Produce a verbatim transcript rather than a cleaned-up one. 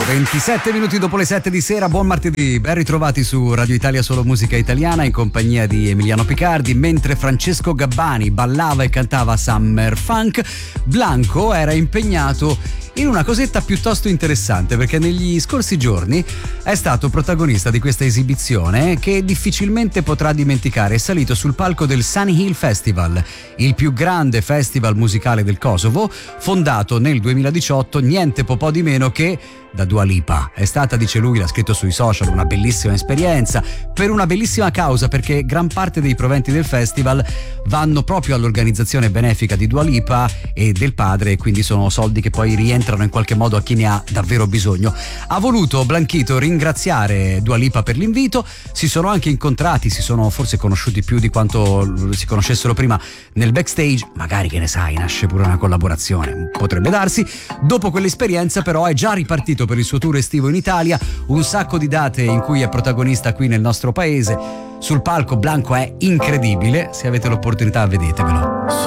ventisette minuti dopo le sette di sera, buon martedì, ben ritrovati su Radio Italia Solo Musica Italiana in compagnia di Emiliano Picardi. Mentre Francesco Gabbani ballava e cantava Summer Funk, Blanco era impegnato in una cosetta piuttosto interessante, perché negli scorsi giorni è stato protagonista di questa esibizione che difficilmente potrà dimenticare. È salito sul palco del Sunny Hill Festival, il più grande festival musicale del Kosovo, fondato nel duemiladiciotto niente po' po' di meno che da Dua Lipa. È stata, dice lui, l'ha scritto sui social, una bellissima esperienza per una bellissima causa, perché gran parte dei proventi del festival vanno proprio all'organizzazione benefica di Dua Lipa e del padre, e quindi sono soldi che poi rientrano in qualche modo a chi ne ha davvero bisogno. Ha voluto Blanchito ringraziare Dua Lipa per l'invito, si sono anche incontrati, si sono forse conosciuti più di quanto si conoscessero prima nel backstage, magari, che ne sai, nasce pure una collaborazione, potrebbe darsi. Dopo quell'esperienza però è già ripartito per il suo tour estivo in Italia, un sacco di date in cui è protagonista qui nel nostro paese. Sul palco Blanco è incredibile, se avete l'opportunità vedetevelo.